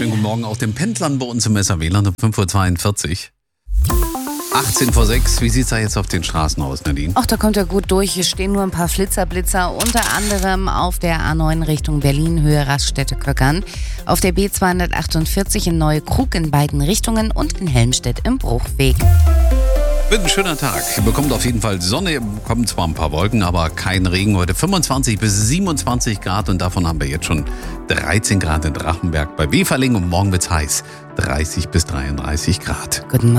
Schönen guten Morgen auch den Pendlern bei uns im SRW-Land um 5.42 Uhr. 18 vor 6. Wie sieht es da jetzt auf den Straßen aus, Nadine? Ach, da kommt er gut durch. Hier stehen nur ein paar Flitzer, unter anderem auf der A9 Richtung Berlin, Höhe Raststätte-Köckern, auf der B248 in Neukrug in beiden Richtungen und in Helmstedt im Bruchweg. Wird ein schöner Tag. Ihr bekommt auf jeden Fall Sonne, ihr bekommt zwar ein paar Wolken, aber kein Regen. Heute 25 bis 27 Grad und davon haben wir jetzt schon 13 Grad in Drachenberg bei Weferling und morgen wird's heiß. 30 bis 33 Grad. Guten Morgen.